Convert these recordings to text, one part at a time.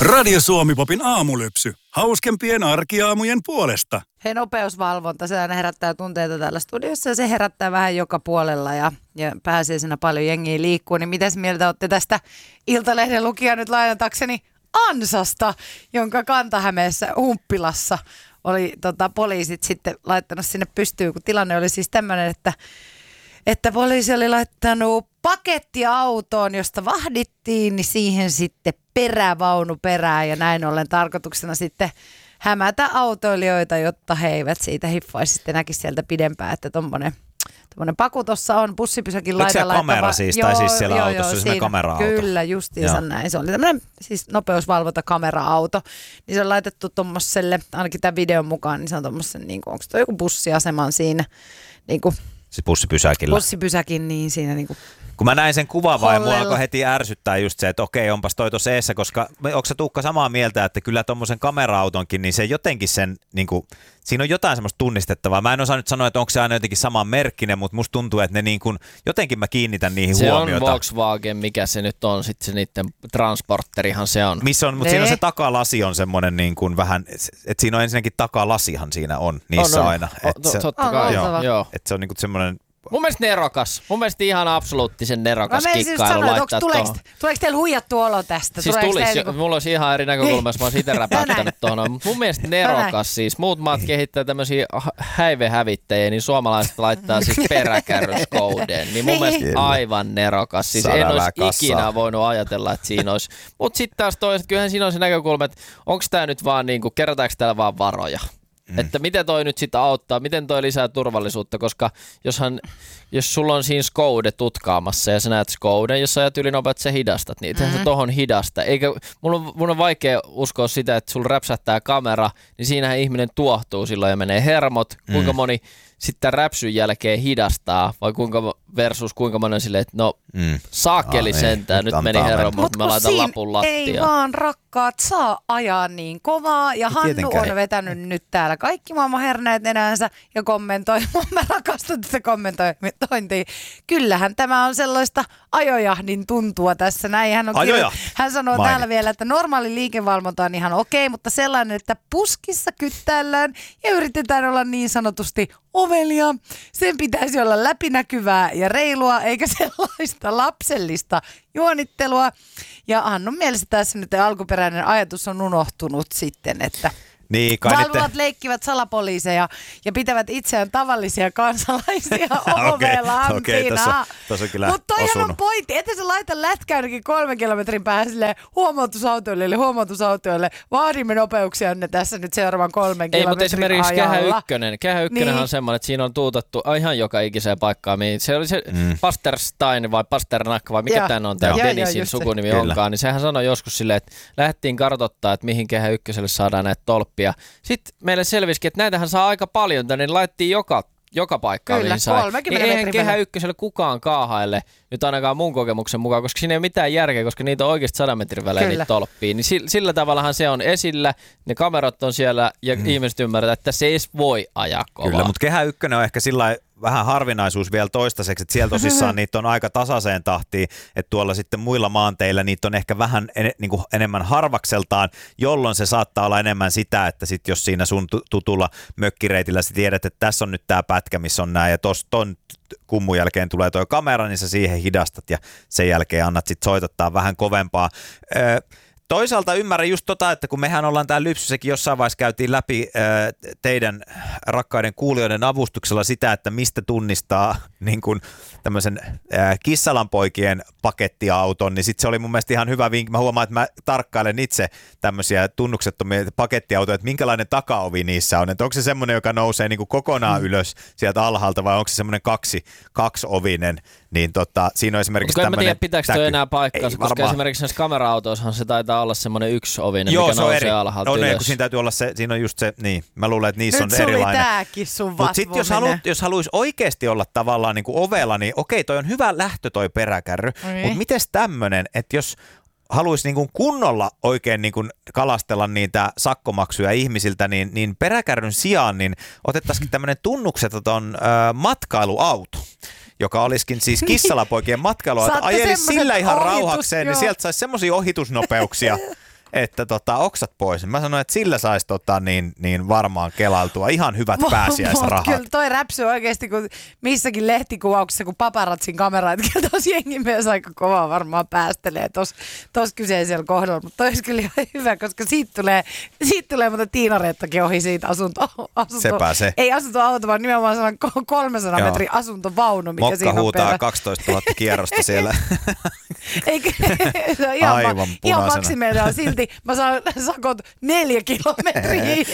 Radio Suomi-popin aamulypsy. Hauskempien arkiaamujen puolesta. Hei, nopeusvalvonta, se aina herättää tunteita täällä studiossa ja se herättää vähän joka puolella ja pääsiäisenä paljon jengiä liikkuu. Niin mitäs mieltä olette tästä Iltalehden lukija nyt lainatakseni Ansasta, jonka Kanta-Hämeessä Humppilassa oli poliisit sitten laittanut sinne pystyyn, kun tilanne oli siis tämmöinen, että poliisi oli laittanut pakettiautoon, josta vahdittiin, niin siihen sitten perävaunu perään ja näin ollen tarkoituksena sitten hämätä autoilijoita, jotta he eivät siitä hiffaisi sitten näkisi sieltä pidempään, että tommonen paku tuossa on bussipysäkin laidalla. Oliko siellä kamera siis, tai siis siellä autossa semmoinen kamera-auto? Kyllä, justiinsa näin. Se oli tämmöinen siis nopeusvalvonta-kamera-auto. Niin se on laitettu tommoselle, ainakin tämän videon mukaan, niin se on tommosen, niin onko tuo joku bussiaseman siinä, niin kuin siis bussipysäkillä. Bussipysäkin, niin siinä niin kuin kun mä näin sen kuvan vai mua alkoi heti ärsyttää just se, että okei, onpas toi tuossa eessä, koska onko sä Tuukka samaa mieltä, että kyllä tommosen kamera-autonkin, niin se jotenkin sen, niin kuin, siinä on jotain semmoista tunnistettavaa. Mä en osaa nyt sanoa, että onko se aina jotenkin saman merkkinen, mutta musta tuntuu, että ne niin kuin, jotenkin mä kiinnitän niihin huomiota. Se on Volkswagen, mikä se nyt on, sitten se niiden transporterihan se on. Missä on, mutta siinä on se takalasi on semmoinen niin kuin vähän, että siinä on ensinnäkin takalasihan siinä on niissä on. aina. Totta kai, joo. Että se on niin kuin semmoinen. Mun mielestä nerokas. Mun mielestä ihan absoluuttisen nerokas kikkailu laittaa tuohon. Tuleeko teillä huijattu olo tästä? Siis tulisi. Mulla olisi ihan eri näkökulma, jos mä olisin itse räpäyttänyt tuohon. Mutta mun mielestä nerokas siis. Muut maat kehittää tämmöisiä häivehävittäjiä, niin suomalaiset laittaa siis peräkärryskoudeen. Niin mun mielestä aivan nerokas. Siis en olisi ikinä voinut ajatella, että siinä olisi. Mutta sitten taas toiset, kyllähän siinä on se näkökulma, että onko tämä nyt vaan niinku, kerätäänkö täällä vaan varoja? Että miten toi nyt sitten auttaa, miten toi lisää turvallisuutta, koska jos sulla on siinä skoude tutkaamassa ja sä näet skouden, jos sä ajat ylinopeat, sä hidastat, niin itsehän sä tohon hidasta. Eikä, mun on vaikea uskoa sitä, että sulla räpsähtää kamera, niin siinähän ihminen tuohtuu silloin ja menee hermot. Kuinka moni sitten räpsyn jälkeen hidastaa, vai kuinka moni on silleen, että no saakeli sentään, nyt meni hermot, mutta mä laitan lapun lattiaan. Ei vaan rakkaat saa ajaa niin kovaa ja Hannu on vetänyt nyt täällä kaikki maailman herneet nenänsä ja kommentoi. Mä rakastan tätä kommentointia. Kyllähän tämä on sellaista ajojahdin tuntua tässä. Näin hän sanoo täällä vielä, että normaali liikevalvonta on ihan okei, mutta sellainen, että puskissa kyttäillään ja yritetään olla niin sanotusti ovelia. Sen pitäisi olla läpinäkyvää ja reilua, eikä sellaista lapsellista juonittelua. Ja Hannun mielestä tässä nyt alkuperäinen ajatus on unohtunut sitten, että valvovat leikkivät salapoliiseja ja pitävät itseään tavallisia kansalaisia ovelampina. Mutta toihan on pointti, että se laita lätkää ainakin 3 kilometrin päähän silleen huomautusautoille. Vaadimme nopeuksia ne tässä nyt seuraavan 3 kilometrin ajalla. Ei, mutta esimerkiksi Kehä Ykkönen on semmoinen, että siinä on tuutattu ihan joka ikiseen paikkaan. Se oli se Pasterstein vai Pasternak vai mikä tämän on, tämä Denisin sukunimi onkaan. Niin sehän sanoi joskus silleen, että lähdettiin kartoittaa, että mihin Kehä Ykköselle saadaan näitä tolppia. Sitten meille selvisikin, että näitähän saa aika paljon tänne, niin laitettiin joka paikkaan. Kyllä, 30 eihän Kehä Ykköselle kukaan kaahaille, nyt ainakaan mun kokemuksen mukaan, koska siinä ei ole mitään järkeä, koska niitä on oikeasti 100 metrin välein niitä tolppia. Niin sillä tavallahan se on esillä, ne kamerat on siellä ja ihmiset ymmärretään, että se ei voi ajaa kovaa. Kyllä, mutta Kehä Ykkönen on ehkä sillä vähän harvinaisuus vielä toistaiseksi, että siellä tosissaan niitä on aika tasaiseen tahtiin, että tuolla sitten muilla maanteillä niitä on ehkä vähän enemmän harvakseltaan, jolloin se saattaa olla enemmän sitä, että sit jos siinä sun tutulla mökkireitillä sä tiedät, että tässä on nyt tää pätkä, missä on nää ja ton kummun jälkeen tulee toi kamera, niin sä siihen hidastat ja sen jälkeen annat sit soitottaa vähän kovempaa. Toisaalta ymmärrän just että kun mehän ollaan täällä Lypsyssäkin jossain vaiheessa käytiin läpi teidän rakkaiden kuulijoiden avustuksella sitä, että mistä tunnistaa niin kuin tämmöisen Kissalanpoikien pakettiauton, niin sitten se oli mun mielestä ihan hyvä vinkki. Mä huomaan, että mä tarkkailen itse tämmöisiä tunnuksettomia pakettiautoja, että minkälainen takaovi niissä on. Että onko se semmoinen, joka nousee niin kuin kokonaan ylös sieltä alhaalta vai onko se semmoinen kaksiovinen, niin siinä on esimerkiksi tämmöinen. Mutta en mä tiedä, pitääkö toi enää paikkaansa, koska esimerkiksi näissä kamera-autoissahan se taitaa olla semmoinen yksiovinen, mikä nousee alhaalta ylös. Joo, kun siinä täytyy olla se, siinä on just se, niin, mä luulen, että niissä nyt on erilainen. Nyt tääkin sun vatvominen. Mutta sitten jos haluaisi oikeasti olla tavallaan niin kuin ovella, niin okei, toi on hyvä lähtö toi peräkärry, mutta mites tämmönen, että jos haluaisi niin kuin kunnolla oikein niin kuin kalastella niitä sakkomaksuja ihmisiltä, niin peräkärryn sijaan niin otettaisiin tämmöinen tunnukseton matkailuauto, joka olisikin siis Kissalapoikien matkailuauto. Ajelisi sillä ihan rauhakseen, niin sieltä saisi semmoisia ohitusnopeuksia, että oksat pois. Mä sanoin, että sillä saisi niin varmaan kelailtua ihan hyvät pääsiäisrahat. Kyllä toi räpsy oikeasti, kun missäkin lehtikuvauksessa, kun paparazzin kamera, että kyllä tos jengi myös aika kovaa varmaan päästelee tos kyseisellä kohdalla. Mutta toi olisi kyllä ihan hyvä, koska siitä tulee mutta Tiina-Reettakin ohi siitä asunto. Sepä se. Ei asuntoauto, vaan nimenomaan 300 metrin asuntovaunu, mikä Mokka siinä on huutaa perä. 12 000 kierrosta siellä. Eikö? Aivan ihan maksimeilla silti. Mä saan sakot 4 kilometriä.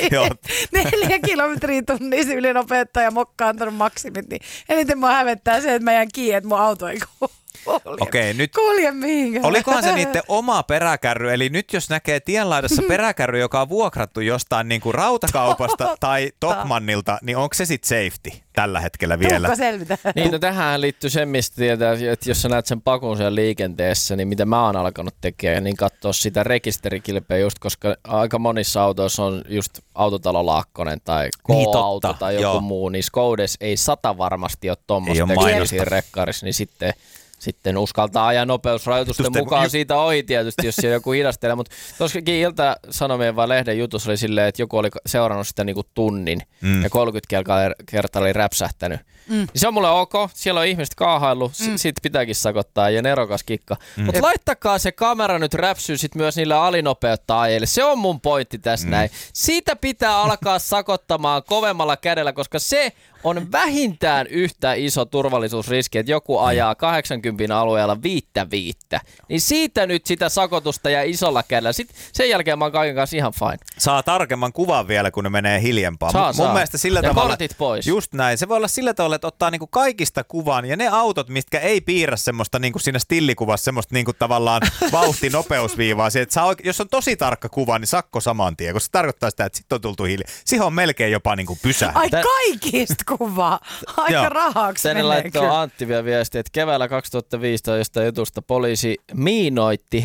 4 kilometriä tunnissa ylinopeutta ja Mokka on antanut maksimit. Niin eniten mua hävettää se, että mä jään kiinni, että mun auto ei Okei, nyt kulje mihinkään. Olikohan se niiden oma peräkärry? Eli nyt jos näkee tienlaidassa peräkärry, joka on vuokrattu jostain niin kuin rautakaupasta tai Tokmannilta, niin onko se sitten safety tällä hetkellä vielä? Tuukka selvitä. Niin, no tähän liittyy se, mistä tietää, että jos sä näet sen pakun siellä liikenteessä, niin mitä mä oon alkanut tekemään, niin katsoa sitä rekisterikilpeä just, koska aika monissa autoissa on just Autotalo Laakkonen tai K-auto tai joku muu, niin Skodes ei 100 varmasti ole tuommoista tekemisiä rekkarissa, niin sitten uskaltaa ajaa nopeusrajoitusten mukaan siitä ohi tietysti, jos siellä joku hidastelee. Mutta tuossakin Ilta-Sanomien vai lehden jutussa oli silleen, että joku oli seurannut sitä niinku tunnin ja 30 kertaa oli räpsähtänyt. Se on mulle ok, siellä on ihmiset kaahaillut, siitä pitääkin sakottaa ja nerokas kikka. Mutta laittakaa se kamera nyt räpsyy sit myös niille alinopeutta ajille. Se on mun pointti tässä näin. Siitä pitää alkaa sakottamaan kovemmalla kädellä, koska se on vähintään yhtä iso turvallisuusriski, että joku ajaa 80 alueella 5. Niin siitä nyt sitä sakotusta ja isolla kädellä. Sitten sen jälkeen mä oon kaiken kanssa ihan fine. Saa tarkemman kuvan vielä, kun ne menee hiljempaa. Mun mielestä sillä ja tavalla, kortit pois. Just näin. Se voi olla sillä tavalla, että ottaa niinku kaikista kuvan ja ne autot, mitkä ei piirrä semmoista niinku siinä stillikuvassa semmoista niinku tavallaan vauhti-nopeusviivaa. Jos on tosi tarkka kuva, niin sakko saman tien, koska se tarkoittaa sitä, että sitten on tultu hiljaa. Siihen on melkein jopa niinku pysähdy. Ai kaikista kuvaa. Aika rahaksi tänne menee laittoi kyllä. Antti vielä viesti, että keväällä 2015 jutusta poliisi miinoitti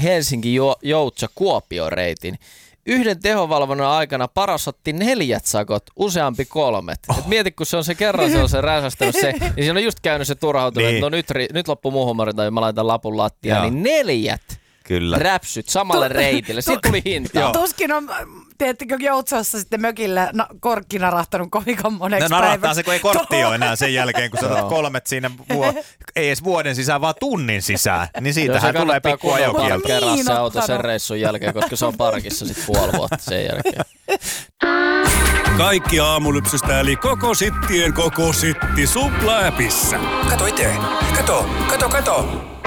Helsinki-Joutsa-Kuopio-reitin. Yhden tehovalvonnan aikana paras otti 4 sakot, useampi 3. Et mieti, kun se on se kerran se räsästänyt se, niin siinä on just käynyt se turhautunut, niin. että no nyt loppu muu huumori tai mä laitan lapun lattiaan, niin 4 Kyllä. räpsyt samalle reitille. Siitä tuli hinta. Tuskin on, teettekö Joutsassa sitten mökillä korkki narahtanut kovinkaan moneksi No päiväksi. narahtaa se, kun ei kortti ole enää sen jälkeen, kun sä otat 3 siinä ei edes vuoden sisään, vaan tunnin sisään. Niin siitähän tulee pikku ajokielto. Kerran se auto sen reissun jälkeen, koska se on parkissa sitten puoli vuotta sen jälkeen. Kaikki aamulypsystä eli koko sittien koko sitti Supla-appissa. Kato itse. Kato.